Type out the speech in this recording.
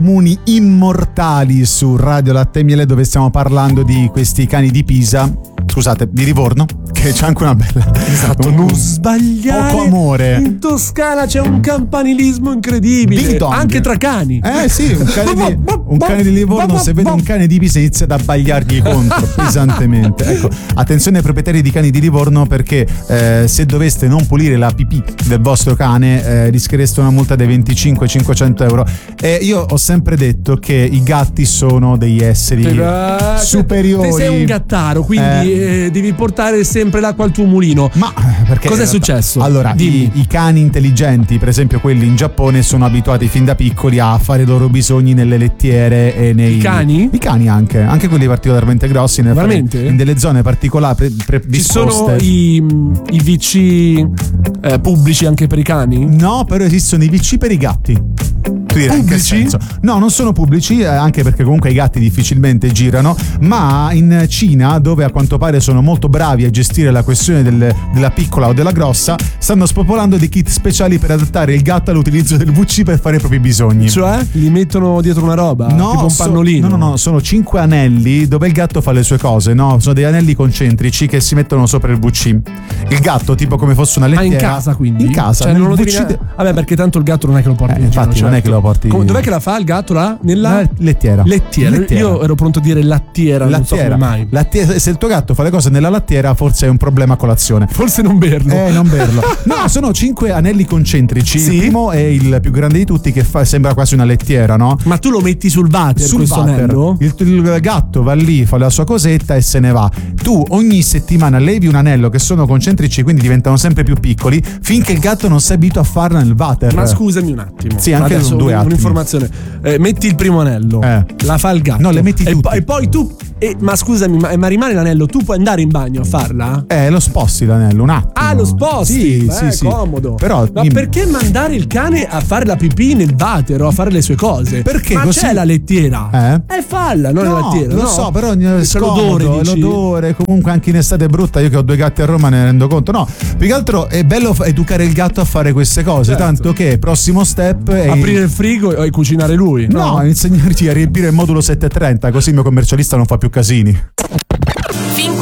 Comuni immortali su Radio Latte e Miele, dove stiamo parlando di questi cani di Pisa, scusate, di Livorno, che c'è anche una bella, esatto, non sbagliare, poco amore. In Toscana c'è un campanilismo incredibile, Ding dong. Anche tra cani. Sì, un cane di Livorno, se vede un cane di Pisa inizia ad abbagliargli contro pesantemente. Ecco, attenzione ai proprietari di cani di Livorno, perché se doveste non pulire la pipì del vostro cane rischiereste una multa dei 25-500 euro. Io ho sempre detto che i gatti sono degli esseri superiori. Te sei un gattaro, quindi devi portare sempre l'acqua al tuo mulino. Ma perché cos'è successo? Allora, i cani intelligenti, per esempio quelli in Giappone, sono abituati fin da piccoli a fare i loro bisogni nelle lettiere e nei... I cani? I cani anche quelli particolarmente grossi. Veramente? In delle zone particolari Ci sono i WC pubblici anche per i cani? No, però esistono i WC per i gatti. Pubblici? No, non sono pubblici, anche perché comunque i gatti difficilmente girano, ma in Cina, dove a quanto pare sono molto bravi a gestire la questione della piccola o della grossa, stanno spopolando dei kit speciali per adattare il gatto all'utilizzo del WC per fare i propri bisogni. Cioè? Li mettono dietro una roba? No, tipo un pannolino? No, sono 5 anelli dove il gatto fa le sue cose, no? Sono degli anelli concentrici che si mettono sopra il WC. Il gatto, tipo come fosse una lettiera. In casa, quindi? In casa, cioè, nel non lo WC devi vabbè, perché tanto il gatto non è che lo porti in giro, infatti certo. non è che lo porti. Dov'è che la fa il gatto là? Nella lettiera. Io ero pronto a dire lattiera. Non so come mai. Se il tuo gatto fa le cose nella lattiera, forse è un problema a colazione. Forse non berlo. Non berlo. No, sono 5 anelli concentrici. Sì? Il primo è il più grande di tutti, che sembra quasi una lettiera, no? Ma tu lo metti sul water, questo anello? Il gatto va lì, fa la sua cosetta e se ne va. Tu ogni settimana levi un anello, che sono concentrici, quindi diventano sempre più piccoli, finché il gatto non si abitua a farla nel water. Ma scusami un attimo. Sì, anche adesso due attimi. Un'informazione. Metti il primo anello, la fa il gatto. No, le metti tutti. E poi tu. Ma scusami, ma rimane l'anello? Tu puoi andare in bagno a farla? Lo sposti l'anello un attimo. Ah, lo sposti? Sì. Comodo. Però ma perché mandare il cane a fare la pipì nel water o a fare le sue cose? Perché ma così... c'è la lettiera. Falla, non la lettiera. Lo so, però c'è l'odore, comunque anche in estate è brutta. Io che ho 2 gatti a Roma ne rendo conto. No, più che altro è bello educare il gatto a fare queste cose, certo. Tanto che prossimo step è aprire il frigo e cucinare lui. No, insegnarti a riempire il modulo 730, così il mio commercialista non fa più casini.